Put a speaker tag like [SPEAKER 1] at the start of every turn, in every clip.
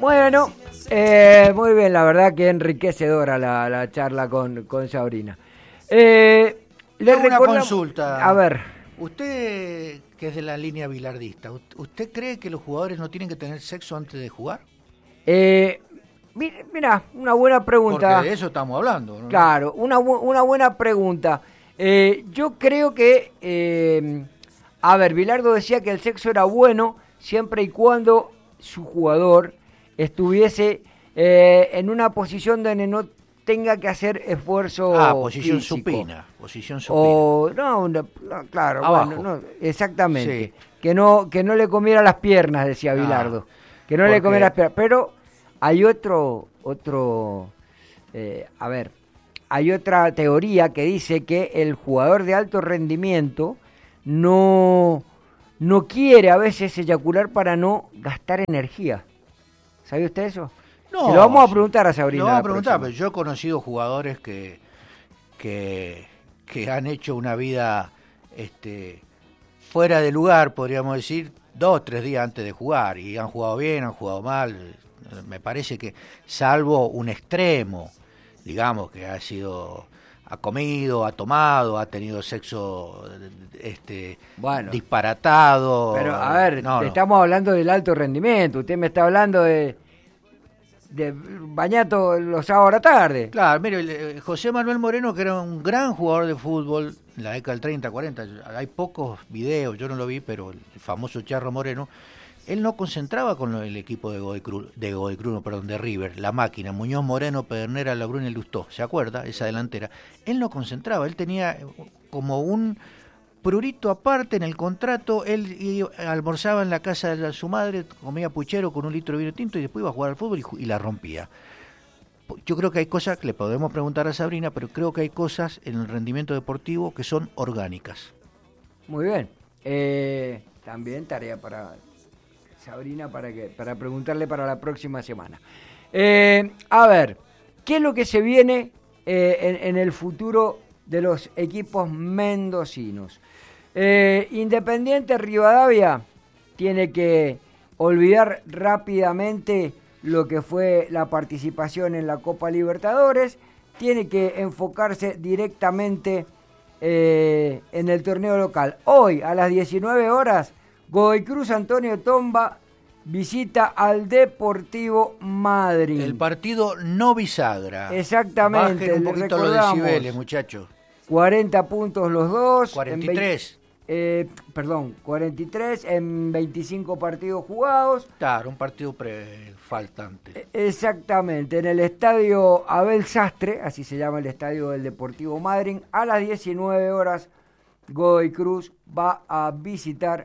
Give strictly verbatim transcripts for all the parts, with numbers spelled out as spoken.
[SPEAKER 1] Bueno, eh, muy bien, la verdad que enriquecedora la, la charla con, con Sabrina. Eh, le
[SPEAKER 2] Tengo una
[SPEAKER 1] recuerda-
[SPEAKER 2] consulta.
[SPEAKER 1] A ver,
[SPEAKER 2] Usted, que es de la línea bilardista, ¿usted cree que los jugadores no tienen que tener sexo antes de jugar?
[SPEAKER 1] eh, mi- mira, una buena pregunta.
[SPEAKER 2] Porque de eso estamos hablando, ¿no?
[SPEAKER 1] Claro, una, bu- una buena pregunta. Eh, yo creo que, eh, a ver, Bilardo decía que el sexo era bueno siempre y cuando su jugador estuviese eh, en una posición donde no tenga que hacer esfuerzo
[SPEAKER 2] Ah, posición
[SPEAKER 1] físico.
[SPEAKER 2] supina, posición supina.
[SPEAKER 1] O, no, una- no, claro,
[SPEAKER 2] Abajo.
[SPEAKER 1] bueno, no, exactamente.
[SPEAKER 2] Sí.
[SPEAKER 1] Que no que no le comiera las piernas, decía
[SPEAKER 2] Ah,
[SPEAKER 1] Bilardo. Que no le
[SPEAKER 2] porque-
[SPEAKER 1] comiera las piernas. Pero hay otro, otro, eh, a ver, hay otra teoría que dice que el jugador de alto rendimiento no, no quiere a veces eyacular para no gastar energía. ¿Sabe usted eso?
[SPEAKER 2] No,
[SPEAKER 1] Se lo vamos a preguntar a Sabrina.
[SPEAKER 2] Lo vamos
[SPEAKER 1] la
[SPEAKER 2] a preguntar,
[SPEAKER 1] próxima.
[SPEAKER 2] pero yo he conocido jugadores que, que, que han hecho una vida este, fuera de lugar, podríamos decir, dos o tres días antes de jugar, y han jugado bien, han jugado mal. Me parece que, salvo un extremo, digamos, que ha sido, ha comido, ha tomado, ha tenido sexo este
[SPEAKER 1] Bueno.
[SPEAKER 2] disparatado.
[SPEAKER 1] Pero, a ver,
[SPEAKER 2] no, no.
[SPEAKER 1] estamos hablando del alto rendimiento. Usted me está hablando de, de bañato los sábados a la tarde.
[SPEAKER 2] Claro, mire, eh, José Manuel Moreno, que era un gran jugador de fútbol en la década del treinta, cuarenta, hay pocos videos, yo no lo vi, pero el famoso Charro Moreno, él no concentraba con el equipo de Godoy Cruz, de Godoy Cruz, no, perdón, de River, la máquina, Muñoz, Moreno, Pedernera, Labruna y Lustó, ¿se acuerda? Esa delantera. Él no concentraba, él tenía como un prurito aparte en el contrato, él iba- almorzaba en la casa de su madre, comía puchero con un litro de vino tinto y después iba a jugar al fútbol y, ju- y la rompía. Yo creo que hay cosas que le podemos preguntar a Sabrina, pero creo que hay cosas en el rendimiento deportivo que son orgánicas.
[SPEAKER 1] Muy bien. Eh, también tarea para Sabrina para que para preguntarle para la próxima semana. Eh, a ver, ¿qué es lo que se viene eh, en, en el futuro de los equipos mendocinos? Eh, Independiente Rivadavia tiene que olvidar rápidamente lo que fue la participación en la Copa Libertadores, tiene que enfocarse directamente eh, en el torneo local. Hoy a las diecinueve horas, Godoy Cruz Antonio Tomba visita al Deportivo Madryn.
[SPEAKER 2] El partido no bisagra.
[SPEAKER 1] Exactamente,
[SPEAKER 2] Bajen un
[SPEAKER 1] le
[SPEAKER 2] poquito los
[SPEAKER 1] recordamos.
[SPEAKER 2] decibeles, muchachos.
[SPEAKER 1] cuarenta puntos los dos.
[SPEAKER 2] cuarenta y
[SPEAKER 1] en
[SPEAKER 2] tres.
[SPEAKER 1] veinte eh, perdón, cuarenta y tres en veinticinco partidos jugados.
[SPEAKER 2] Claro, un partido pre faltante.
[SPEAKER 1] Exactamente, en el estadio Abel Sastre, así se llama el estadio del Deportivo Madryn, a las diecinueve horas Godoy Cruz va a visitar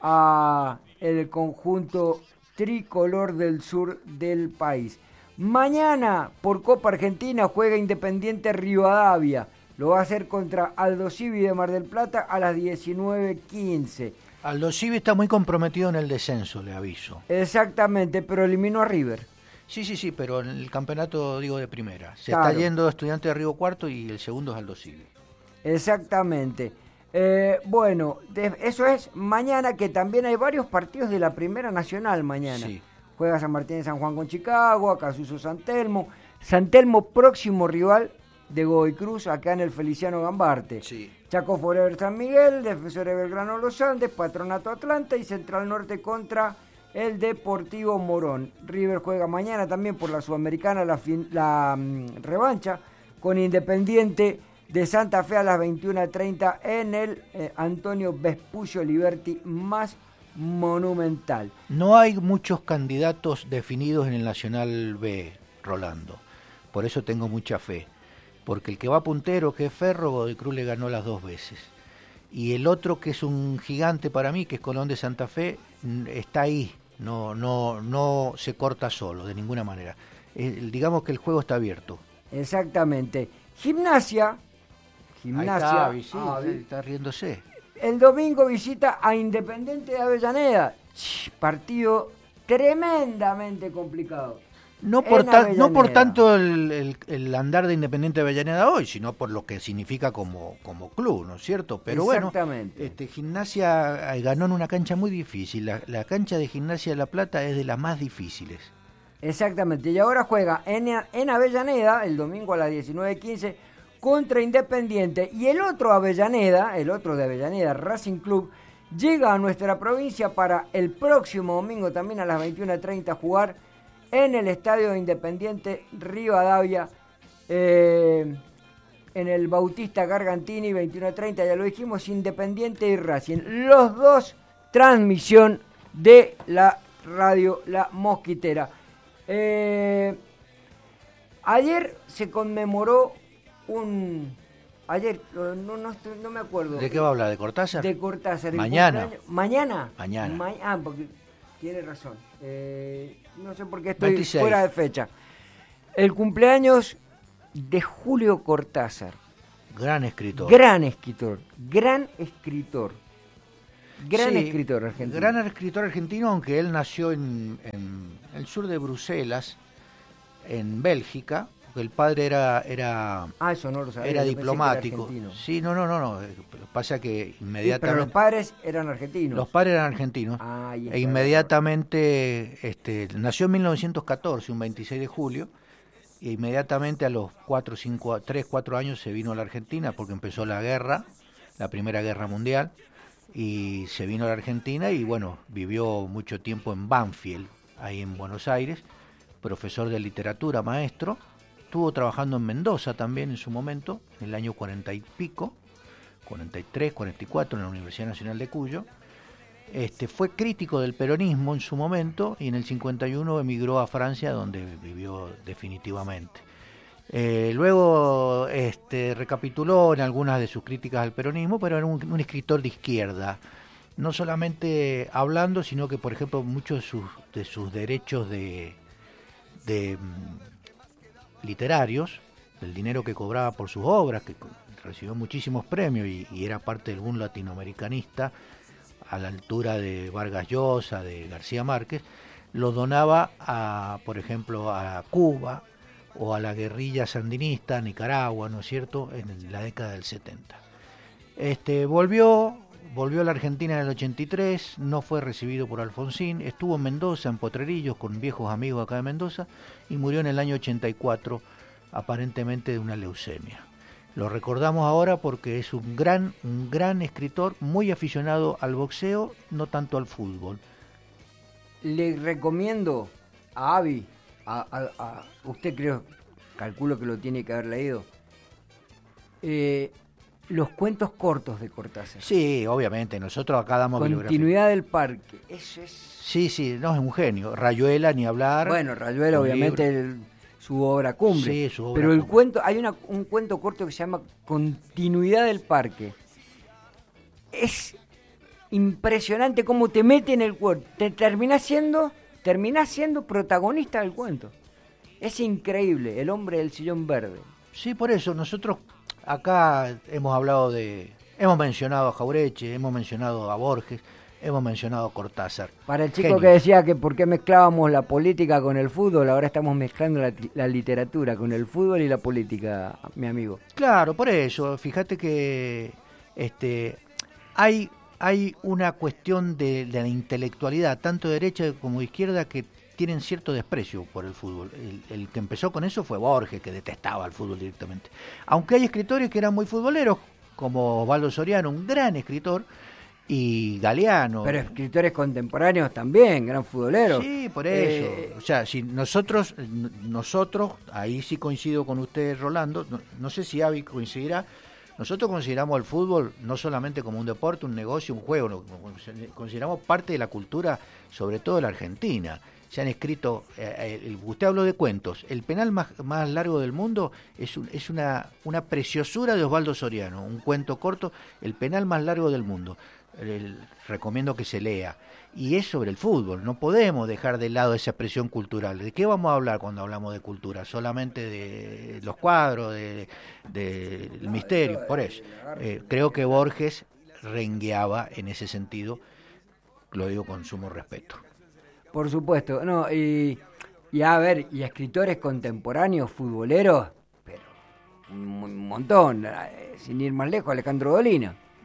[SPEAKER 1] a el conjunto tricolor del sur del país. Mañana por Copa Argentina juega Independiente Rivadavia. Lo va a hacer contra Aldo Civi de Mar del Plata a las diecinueve quince.
[SPEAKER 2] Aldo Civi está muy comprometido en el descenso, le aviso.
[SPEAKER 1] Exactamente, pero eliminó a River.
[SPEAKER 2] Sí, sí, sí, pero en el campeonato, digo, de primera. Se
[SPEAKER 1] Claro.
[SPEAKER 2] está yendo Estudiante de Río Cuarto y el segundo es Aldo Civi.
[SPEAKER 1] Exactamente. Eh, bueno, de- eso es mañana, que también hay varios partidos de la Primera Nacional mañana.
[SPEAKER 2] Sí.
[SPEAKER 1] Juega San Martín de San Juan con Chicago, Acasuso San Telmo. San Telmo, próximo rival de Godoy Cruz, acá en el Feliciano Gambarte.
[SPEAKER 2] Sí.
[SPEAKER 1] Chaco Forever San Miguel, Defensores Belgrano Los Andes, Patronato Atlanta y Central Norte contra el Deportivo Morón. River juega mañana también por la Sudamericana, la, fin- la mm, revancha con Independiente de Santa Fe a las veintiuna treinta en el eh, Antonio Vespucio Liberty más monumental.
[SPEAKER 2] No hay muchos candidatos definidos en el Nacional B, Rolando. Por eso tengo mucha fe. Porque el que va puntero, que es Ferro, Godoy Cruz le ganó las dos veces. Y el otro, que es un gigante para mí, que es Colón de Santa Fe, n- está ahí. No, no, no se corta solo, de ninguna manera. Eh, digamos que el juego está abierto.
[SPEAKER 1] Exactamente. Gimnasia. Gimnasia.
[SPEAKER 2] Ahí está, sí,
[SPEAKER 1] ah,
[SPEAKER 2] sí, está riéndose.
[SPEAKER 1] El domingo visita a Independiente de Avellaneda. Ch, partido tremendamente complicado.
[SPEAKER 2] No por,
[SPEAKER 1] En
[SPEAKER 2] tan- no por
[SPEAKER 1] Avellaneda.
[SPEAKER 2] tanto el, el- el andar de Independiente de Avellaneda hoy, sino por lo que significa como, como club, ¿no es cierto? Pero bueno,
[SPEAKER 1] Exactamente.
[SPEAKER 2] este, Gimnasia eh, ganó en una cancha muy difícil. La, la cancha de Gimnasia de La Plata es de las más difíciles.
[SPEAKER 1] Exactamente, y ahora juega en, en Avellaneda, el domingo a las diecinueve quince, contra Independiente. Y el otro Avellaneda, el otro de Avellaneda, Racing Club, llega a nuestra provincia para el próximo domingo también a las veintiuna treinta jugar en el Estadio Independiente Rivadavia, eh, en el Bautista Gargantini, veintiuna treinta, ya lo dijimos, Independiente y Racing. Los dos, transmisión de la radio La Mosquitera. Eh, ayer se conmemoró un... Ayer, no, no, estoy, no me acuerdo.
[SPEAKER 2] ¿De qué va a hablar? ¿De Cortázar?
[SPEAKER 1] De Cortázar.
[SPEAKER 2] Mañana.
[SPEAKER 1] ¿Mañana?
[SPEAKER 2] Mañana.
[SPEAKER 1] Ma ah, porque tiene razón. Eh, no sé por qué estoy
[SPEAKER 2] veintiséis.
[SPEAKER 1] Fuera de fecha. El cumpleaños de Julio Cortázar.
[SPEAKER 2] Gran escritor.
[SPEAKER 1] Gran escritor. Gran escritor. Gran
[SPEAKER 2] sí,
[SPEAKER 1] escritor argentino.
[SPEAKER 2] Gran escritor argentino, aunque él nació en, en el sur de Bruselas, en Bélgica. El padre era era
[SPEAKER 1] ah, eso no lo sabía,
[SPEAKER 2] era diplomático.
[SPEAKER 1] Era
[SPEAKER 2] sí, no, no, no, no. Pasa que inmediatamente.
[SPEAKER 1] Sí, pero los padres eran argentinos.
[SPEAKER 2] Los padres eran argentinos.
[SPEAKER 1] Ah,
[SPEAKER 2] e inmediatamente este, nació en mil novecientos catorce, un veintiséis de julio, e inmediatamente a los cuatro, cinco, tres, cuatro años se vino a la Argentina porque empezó la guerra, la Primera Guerra Mundial, y se vino a la Argentina y bueno, vivió mucho tiempo en Banfield, ahí en Buenos Aires, profesor de literatura, maestro. Estuvo trabajando en Mendoza también en su momento, en el año cuarenta y pico, cuarenta y tres, cuarenta y cuatro, en la Universidad Nacional de Cuyo. Este, fue crítico del peronismo en su momento y en el cincuenta y uno emigró a Francia, donde vivió definitivamente. Eh, luego este, recapituló en algunas de sus críticas al peronismo, pero era un, un escritor de izquierda, no solamente hablando, sino que, por ejemplo, muchos de sus, de sus derechos de... de literarios, del dinero que cobraba por sus obras, que recibió muchísimos premios y, y era parte del boom latinoamericanista a la altura de Vargas Llosa, de García Márquez, lo donaba a, por ejemplo, a Cuba o a la guerrilla sandinista, Nicaragua, ¿no es cierto?, en la década del setenta. Este, volvió, volvió a la Argentina en el ochenta y tres, no fue recibido por Alfonsín, estuvo en Mendoza, en Potrerillos, con viejos amigos acá de Mendoza, y murió en el año ochenta y cuatro, aparentemente de una leucemia. Lo recordamos ahora porque es un gran, un gran escritor, muy aficionado al boxeo, no tanto al fútbol.
[SPEAKER 1] Le recomiendo a Avi, a, a, a usted creo, calculo que lo tiene que haber leído, eh, los cuentos cortos de Cortázar.
[SPEAKER 2] Sí, obviamente, nosotros acá damos
[SPEAKER 1] Continuidad del Parque, eso es...
[SPEAKER 2] Sí, sí, no, es un genio. Rayuela, ni hablar.
[SPEAKER 1] Bueno, Rayuela, obviamente, el, su obra cumbre.
[SPEAKER 2] Sí, su obra
[SPEAKER 1] Pero el
[SPEAKER 2] cumbre.
[SPEAKER 1] cuento, hay una, un cuento corto que se llama Continuidad del Parque. Es impresionante cómo te mete en el cuento. Te terminás siendo, terminás siendo protagonista del cuento. Es increíble, El hombre del sillón verde.
[SPEAKER 2] Sí, por eso, nosotros acá hemos hablado de... Hemos mencionado a Jaureche, hemos mencionado a Borges, hemos mencionado a Cortázar.
[SPEAKER 1] Para el chico
[SPEAKER 2] Genio.
[SPEAKER 1] que decía que por qué mezclábamos la política con el fútbol, ahora estamos mezclando la, la literatura con el fútbol y la política, mi amigo.
[SPEAKER 2] Claro, por eso, fíjate que este hay, hay una cuestión de, de la intelectualidad, tanto de derecha como de izquierda, que tienen cierto desprecio por el fútbol. El, el que empezó con eso fue Borges, que detestaba el fútbol directamente. Aunque hay escritores que eran muy futboleros, como Osvaldo Soriano, un gran escritor, y Galeano.
[SPEAKER 1] Pero escritores contemporáneos también, gran futboleros.
[SPEAKER 2] Sí, por eso. Eh, o sea, si nosotros, nosotros, ahí sí coincido con usted, Rolando, no, no sé si Avi coincidirá, nosotros consideramos el fútbol no solamente como un deporte, un negocio, un juego, no, consideramos parte de la cultura, sobre todo de la Argentina. Se han escrito, eh, el, usted habló de cuentos, el penal más, más largo del mundo es, un, es una, una preciosura de Osvaldo Soriano, un cuento corto, el penal más largo del mundo. El, recomiendo que se lea, y es sobre el fútbol. No podemos dejar de lado esa expresión cultural. ¿De qué vamos a hablar cuando hablamos de cultura? Solamente de los cuadros, de, de, del misterio. Por eso eh, creo que Borges rengueaba en ese sentido, lo digo con sumo respeto.
[SPEAKER 1] Por supuesto, no, y, y a ver, y escritores contemporáneos, futboleros, pero un montón, sin ir más lejos, Alejandro Dolina.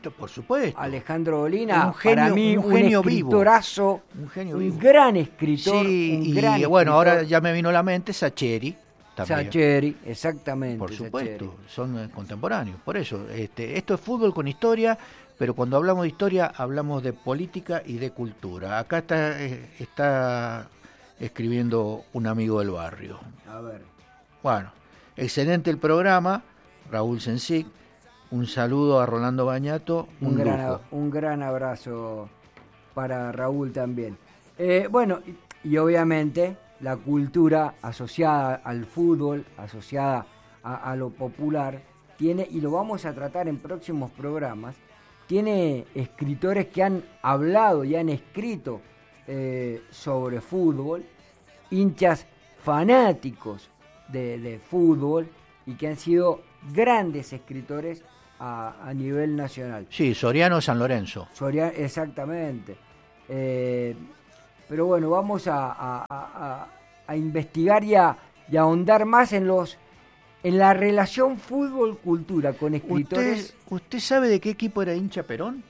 [SPEAKER 2] Por supuesto.
[SPEAKER 1] Alejandro Dolina,
[SPEAKER 2] un genio,
[SPEAKER 1] para mí,
[SPEAKER 2] un genio
[SPEAKER 1] un
[SPEAKER 2] vivo.
[SPEAKER 1] escritorazo,
[SPEAKER 2] Un genio
[SPEAKER 1] un
[SPEAKER 2] vivo.
[SPEAKER 1] gran escritor.
[SPEAKER 2] Sí,
[SPEAKER 1] un
[SPEAKER 2] y
[SPEAKER 1] gran
[SPEAKER 2] bueno,
[SPEAKER 1] escritor.
[SPEAKER 2] ahora ya me vino a la mente Sacheri. También.
[SPEAKER 1] Sacheri, exactamente.
[SPEAKER 2] Por supuesto,
[SPEAKER 1] Sacheri.
[SPEAKER 2] son eh, contemporáneos. Por eso, este, esto es fútbol con historia, pero cuando hablamos de historia hablamos de política y de cultura. Acá está, eh, está escribiendo un amigo del barrio.
[SPEAKER 1] A ver.
[SPEAKER 2] Bueno, excelente el programa, Raúl Sensic. Un saludo a Rolando Bañato. Un,
[SPEAKER 1] Un, gran,
[SPEAKER 2] lujo.
[SPEAKER 1] un gran abrazo para Raúl también. Eh, bueno, y, y obviamente la cultura asociada al fútbol, asociada a, a lo popular, tiene, y lo vamos a tratar en próximos programas, tiene escritores que han hablado y han escrito eh, sobre fútbol, hinchas fanáticos de, de fútbol y que han sido grandes escritores a, a nivel nacional.
[SPEAKER 2] Sí, Soriano San Lorenzo.
[SPEAKER 1] Soria, exactamente. Eh, pero bueno, vamos a, a, a, a investigar y a, y a ahondar más en los en la relación fútbol-cultura con escritores.
[SPEAKER 2] ¿Usted, ¿Usted sabe de qué equipo era hincha Perón?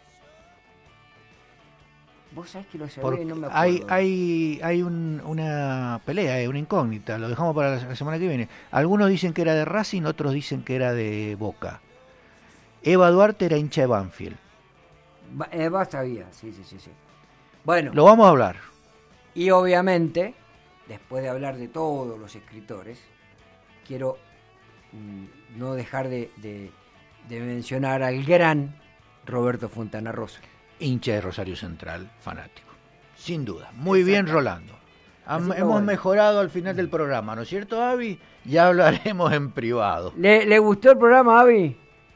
[SPEAKER 1] Vos sabés que lo sabés,
[SPEAKER 2] Porque
[SPEAKER 1] no me acuerdo.
[SPEAKER 2] hay hay, hay un, una pelea, eh, una incógnita, lo dejamos para la, la semana que viene. Algunos dicen que era de Racing, otros dicen que era de Boca. Eva Duarte era hincha de Banfield.
[SPEAKER 1] Va- Eva sabía, sí, sí, sí, sí. Bueno,
[SPEAKER 2] Lo vamos a hablar.
[SPEAKER 1] y obviamente, después de hablar de todos los escritores, quiero mm, no dejar de, de, de mencionar al gran Roberto Fontana Rosa.
[SPEAKER 2] Hincha de Rosario Central, fanático. Sin duda. Muy bien, Rolando. Ham-
[SPEAKER 1] Así que
[SPEAKER 2] hemos
[SPEAKER 1] bueno.
[SPEAKER 2] mejorado al final del programa, ¿no es cierto, Avi? Ya hablaremos en privado.
[SPEAKER 1] ¿Le, ¿Le gustó el programa, Avi?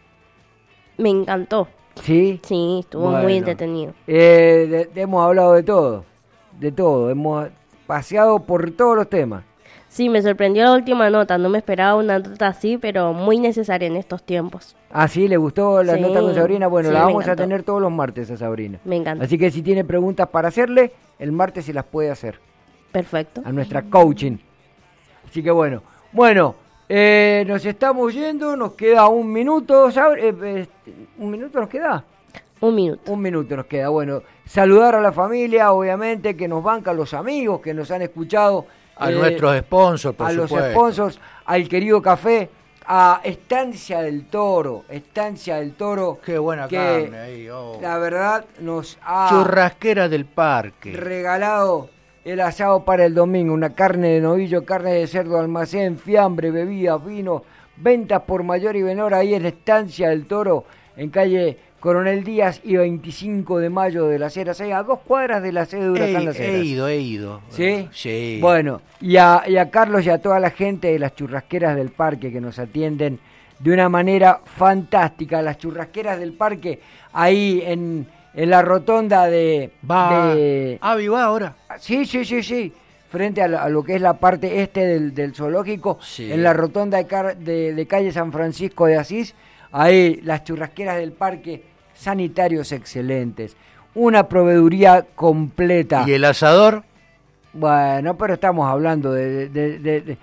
[SPEAKER 3] Me encantó.
[SPEAKER 1] Sí.
[SPEAKER 3] Sí, estuvo
[SPEAKER 1] Bueno.
[SPEAKER 3] muy entretenido.
[SPEAKER 1] Eh, de- de- hemos hablado de todo, de todo. Hemos paseado por todos los temas.
[SPEAKER 3] Sí, me sorprendió la última nota. No me esperaba una nota así, pero muy necesaria en estos tiempos.
[SPEAKER 1] Ah, sí, ¿le gustó la
[SPEAKER 3] Sí,
[SPEAKER 1] nota con Sabrina? Bueno,
[SPEAKER 3] sí,
[SPEAKER 1] la
[SPEAKER 3] me
[SPEAKER 1] vamos a
[SPEAKER 3] encantó.
[SPEAKER 1] tener todos los martes a Sabrina.
[SPEAKER 3] Me encanta.
[SPEAKER 1] Así que si tiene preguntas para hacerle, el martes se las puede hacer
[SPEAKER 3] Perfecto.
[SPEAKER 1] a nuestra coaching. Así que bueno, bueno, eh, nos estamos yendo, nos queda un minuto, Sabri- eh, este, ¿un minuto nos queda?
[SPEAKER 3] Un minuto.
[SPEAKER 1] Un minuto nos queda. Bueno, saludar a la familia, obviamente, que nos bancan, los amigos que nos han escuchado.
[SPEAKER 2] A
[SPEAKER 1] eh,
[SPEAKER 2] nuestros sponsors, por
[SPEAKER 1] a
[SPEAKER 2] supuesto.
[SPEAKER 1] los sponsors, al querido café, a Estancia del Toro, Estancia del Toro,
[SPEAKER 2] Qué buena
[SPEAKER 1] que
[SPEAKER 2] carne ahí. Oh.
[SPEAKER 1] la verdad nos ha
[SPEAKER 2] Churrasquera del Parque.
[SPEAKER 1] regalado el asado para el domingo, una carne de novillo, carne de cerdo, almacén, fiambre, bebidas, vino, ventas por mayor y menor ahí en Estancia del Toro, en calle Coronel Díaz y veinticinco de mayo de las Heras, ahí a dos cuadras de la sede de Huracán
[SPEAKER 2] He,
[SPEAKER 1] Las
[SPEAKER 2] he
[SPEAKER 1] Heras.
[SPEAKER 2] ido, he ido.
[SPEAKER 1] ¿Sí?
[SPEAKER 2] Sí.
[SPEAKER 1] Bueno, y a, y a Carlos y a toda la gente de las churrasqueras del parque que nos atienden de una manera fantástica. Las churrasqueras del parque, ahí en, en la rotonda de...
[SPEAKER 2] Va.
[SPEAKER 1] de-
[SPEAKER 2] Avi va ahora.
[SPEAKER 1] sí, sí, sí, sí. Frente a, la- a lo que es la parte este del, del zoológico,
[SPEAKER 2] Sí.
[SPEAKER 1] en la rotonda de, car- de, de calle San Francisco de Asís, ahí las churrasqueras del parque, sanitarios excelentes, una proveeduría completa.
[SPEAKER 2] ¿Y el asador?
[SPEAKER 1] Bueno, pero estamos hablando de, de- de- de-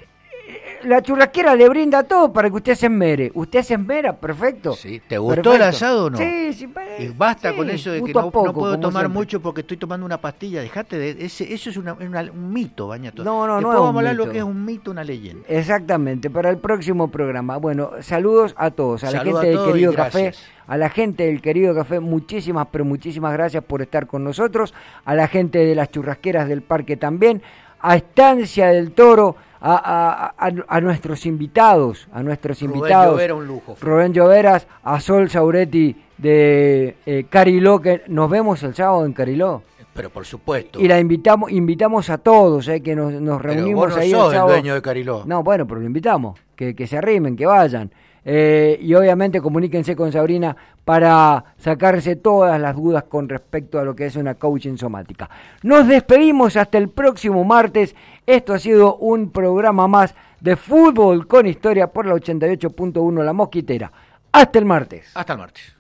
[SPEAKER 1] la churrasquera le brinda todo para que usted se esmere. ¿Usted se esmera? Perfecto.
[SPEAKER 2] Sí. ¿Te gustó
[SPEAKER 1] Perfecto.
[SPEAKER 2] el asado o no?
[SPEAKER 1] Sí, sí. pa-
[SPEAKER 2] Y basta
[SPEAKER 1] sí,
[SPEAKER 2] con eso de que
[SPEAKER 1] gusto a
[SPEAKER 2] no,
[SPEAKER 1] poco,
[SPEAKER 2] no puedo
[SPEAKER 1] como
[SPEAKER 2] tomar
[SPEAKER 1] siempre.
[SPEAKER 2] mucho porque estoy tomando una pastilla. Dejate de ese, eso es una- una- un mito, Bañato.
[SPEAKER 1] No, no, no
[SPEAKER 2] Después
[SPEAKER 1] es un
[SPEAKER 2] vamos a hablar
[SPEAKER 1] mito.
[SPEAKER 2] lo que es un mito, una leyenda.
[SPEAKER 1] Exactamente, para el próximo programa. Bueno, saludos a todos, a la
[SPEAKER 2] Saludos
[SPEAKER 1] gente
[SPEAKER 2] a
[SPEAKER 1] del
[SPEAKER 2] todos
[SPEAKER 1] Querido
[SPEAKER 2] y
[SPEAKER 1] Café,
[SPEAKER 2] gracias.
[SPEAKER 1] a la gente del Querido Café, muchísimas, pero muchísimas gracias por estar con nosotros, a la gente de las churrasqueras del parque también, a Estancia del Toro, a, a- a- a nuestros invitados, a nuestros
[SPEAKER 2] Rubén
[SPEAKER 1] invitados.
[SPEAKER 2] Llovera, un lujo.
[SPEAKER 1] Rubén Lloveras, a Sol Sauretti de eh, Cariló, que nos vemos el sábado en Cariló.
[SPEAKER 2] Pero por supuesto.
[SPEAKER 1] Y la invitamos, invitamos a todos, eh, que nos, nos
[SPEAKER 2] Pero
[SPEAKER 1] reunimos
[SPEAKER 2] vos no
[SPEAKER 1] ahí
[SPEAKER 2] sos
[SPEAKER 1] el
[SPEAKER 2] el
[SPEAKER 1] sábado.
[SPEAKER 2] dueño de Cariló.
[SPEAKER 1] No, bueno, pero lo invitamos, que, que se arrimen, que vayan. Eh, y obviamente comuníquense con Sabrina para sacarse todas las dudas con respecto a lo que es una coaching somática. Nos despedimos hasta el próximo martes. Esto ha sido un programa más de Fútbol con Historia por la ochenta y ocho punto uno La Mosquitera. Hasta el martes.
[SPEAKER 2] Hasta el martes.